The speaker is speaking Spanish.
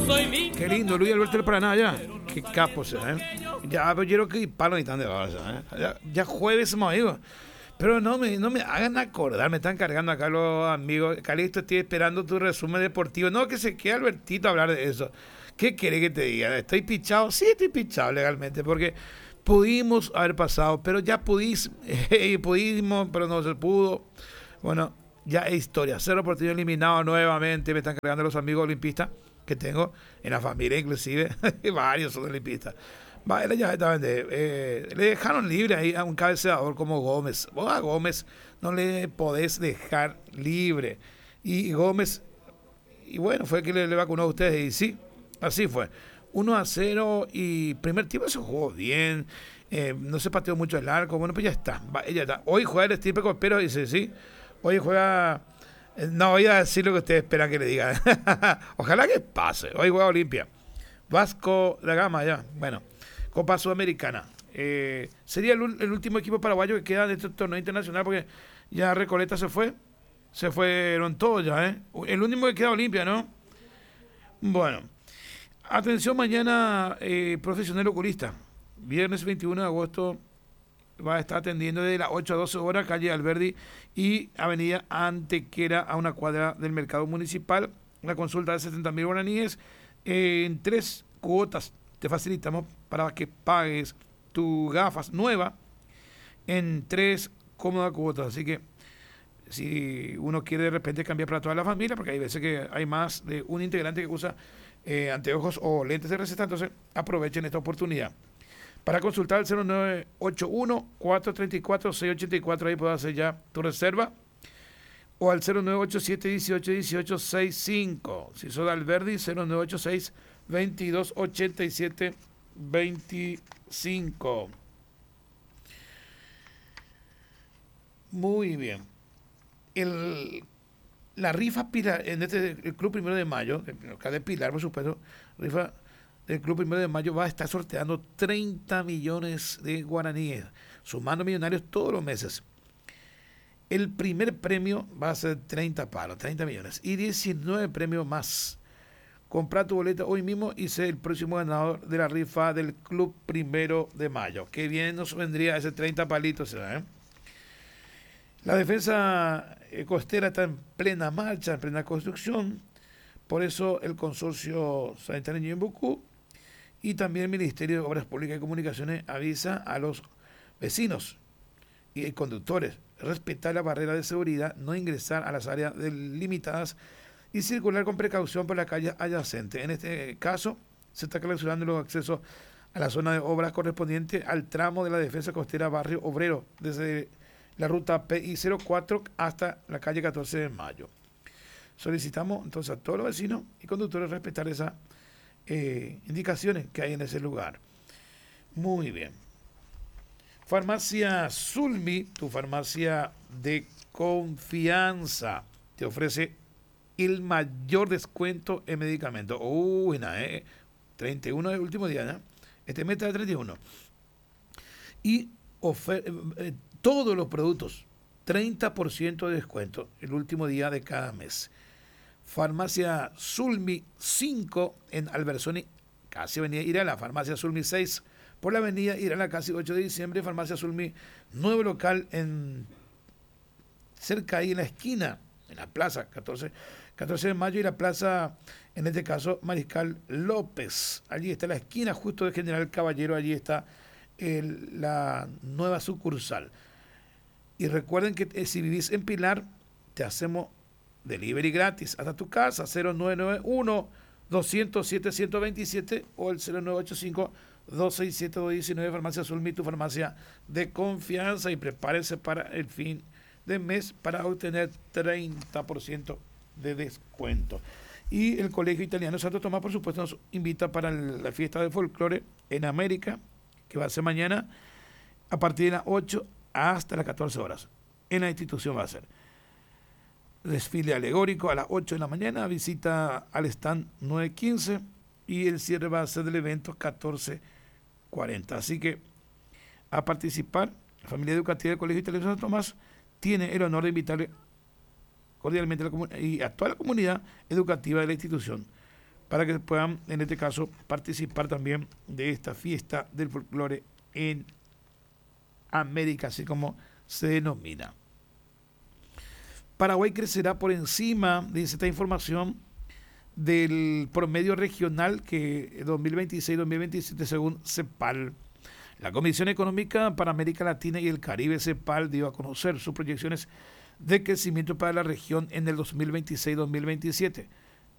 Qué lindo, Luis Alberto del Paraná, ya. Qué capo, ¿eh? Ya, pero yo creo que palo ni tan de Barça, ¿eh? Ya jueves, me digo. Pero no me hagan acordar, me están cargando acá los amigos. Calixto, estoy esperando tu resumen deportivo. No, que se quede Albertito a hablar de eso. ¿Qué querés que te diga? ¿Estoy pichado? Sí, estoy pichado legalmente, porque pudimos haber pasado, pero ya pudimos, pero no se pudo. Bueno, ya es historia. Cerro Porteño eliminado nuevamente. Me están cargando los amigos olimpistas que tengo en la familia, inclusive. Varios son olimpistas. Ya exactamente. Le dejaron libre ahí a un cabeceador como Gómez. Vos a Gómez no le podés dejar libre. Y Gómez, y bueno, fue el que le vacunó a ustedes. Y sí, así fue. 1-0 y primer tiempo se jugó bien. No se pateó mucho el arco. Bueno, pues ya está. Ya está. Hoy juega el Estirpe Copero, dice, sí. Hoy juega... No voy a decir lo que ustedes esperan que le diga. Ojalá que pase. Hoy juega Olimpia. Vasco da Gama, ya. Bueno. Copa Sudamericana. Sería el último equipo paraguayo que queda de este torneo internacional porque ya Recoleta se fue. Se fueron todos ya, ¿eh? El último que queda Olimpia, ¿no? Bueno. Atención mañana, profesional oculista. Viernes 21 de agosto va a estar atendiendo de las 8 a 12 horas, calle Alberdi y avenida Antequera, a una cuadra del mercado municipal. La consulta de 70.000 guaraníes en 3 cuotas. Te facilitamos para que pagues tus gafas nuevas en 3 cómodas cuotas. Así que si uno quiere de repente cambiar para toda la familia, porque hay veces que hay más de un integrante que usa anteojos o lentes de receta, entonces aprovechen esta oportunidad. Para consultar el 0981-434-684, ahí puedes hacer ya tu reserva. O al 0987-18-18-65. Si sos de Alberdi, 0986-2287-25. Muy bien. La rifa Pilar, en el Club 1 de Mayo, acá de Pilar, por supuesto, rifa del Club 1 de Mayo va a estar sorteando 30 millones de guaraníes, sumando millonarios todos los meses. El primer premio va a ser 30 millones y 19 premios más. Compra tu boleta hoy mismo y sé el próximo ganador de la rifa del Club 1 de Mayo. Qué bien nos vendría ese 30 palitos, ¿eh? La defensa costera está en plena marcha, en plena construcción. Por eso el consorcio sanitario de Ñembucú y también el Ministerio de Obras Públicas y Comunicaciones avisa a los vecinos y conductores respetar la barrera de seguridad, no ingresar a las áreas delimitadas y circular con precaución por la calle adyacente. En este caso, se está clausurando los accesos a la zona de obras correspondiente al tramo de la defensa costera Barrio Obrero, desde la ruta PI 04 hasta la calle 14 de Mayo. Solicitamos entonces a todos los vecinos y conductores respetar esas indicaciones que hay en ese lugar. Muy bien. Farmacia Sulmi, tu farmacia de confianza, te ofrece el mayor descuento en medicamentos. Uy, 31 es el último día, ¿no? Este mes está el 31. Y todos los productos, 30% de descuento el último día de cada mes. Farmacia Sulmi 5 en Alberzoni, casi avenida Irala. Farmacia Sulmi 6 por la avenida Irala, casi 8 de diciembre. Farmacia Sulmi, nuevo local cerca ahí en la esquina, en la plaza 14 de mayo y la plaza, en este caso, Mariscal López. Allí está la esquina justo de General Caballero, allí está la nueva sucursal. Y recuerden que si vivís en Pilar, te hacemos delivery gratis hasta tu casa, 0991-207-127 o el 0985-267-219, Farmacia Sulmi, tu farmacia de confianza, y prepárense para el fin de mes para obtener 30% de descuento. Y el Colegio Italiano Santo Tomás, por supuesto, nos invita para la fiesta de folclore en América, que va a ser mañana a partir de las 8 hasta las 14 horas. En la institución va a ser desfile alegórico a las 8 de la mañana, visita al stand 9:15 y el cierre va a ser del evento 14:40. Así que a participar, la familia educativa del Colegio Italiano Santo Tomás tiene el honor de invitarle cordialmente a toda la comunidad educativa de la institución para que puedan, en este caso, participar también de esta fiesta del folclore en América, así como se denomina. Paraguay crecerá por encima, dice esta información, del promedio regional que 2026-2027 según CEPAL. La Comisión Económica para América Latina y el Caribe, CEPAL, dio a conocer sus proyecciones de crecimiento para la región en el 2026-2027.